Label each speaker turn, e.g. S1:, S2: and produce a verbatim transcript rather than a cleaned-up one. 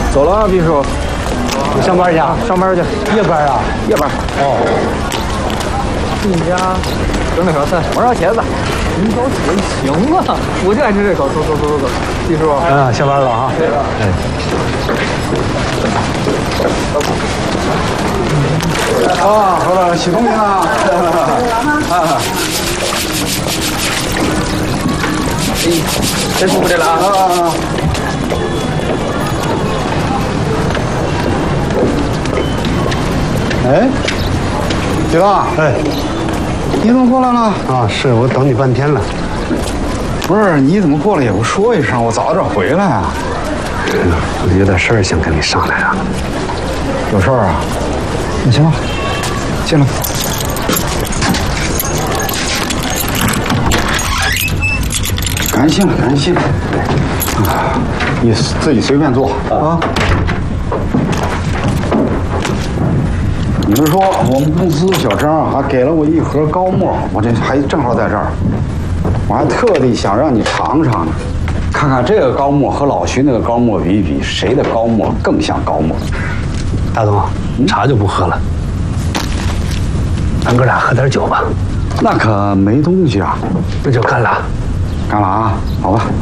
S1: 走了啊，秘书。
S2: 上班去啊？
S1: 上班去。
S2: 夜班啊？
S1: 夜班。
S2: 哦。
S1: 你家整点小菜，玩点茄子。红烧茄子行啊，我就爱吃这口。走走走走走，秘书。
S2: 嗯，下班了啊。
S1: 对了。
S2: 哎。
S3: 啊，合了，洗东西了。啊。
S1: 哎，真舒服这了啊！
S3: 啊。哎，许大，
S2: 哎，
S3: 你怎么过来了？
S2: 啊，是我等你半天了。
S3: 不是，你怎么过来也不说一声，我早点回来啊。
S2: 我有点事儿想跟你商量商量。
S3: 有事儿啊？那行吧，进来。感谢了，感谢了。啊，你自己随便坐啊。你是说我们公司小张还给了我一盒高沫，我这还正好在这儿，我还特地想让你尝尝呢，看看这个高沫和老徐那个高沫比一比，谁的高沫更像高沫。
S2: 大东，茶就不喝了，咱哥俩喝点酒吧。
S3: 那可没东西啊。
S2: 那就干了。
S3: 干了啊，好吧。